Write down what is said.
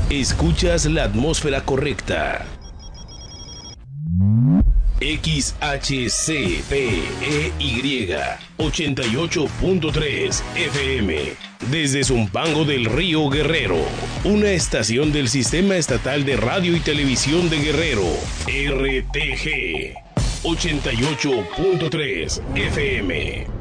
Escuchas la atmósfera correcta. XHCPEY 88.3 FM desde Zumpango del Río Guerrero, una estación del Sistema Estatal de Radio y Televisión de Guerrero, RTG 88.3 FM.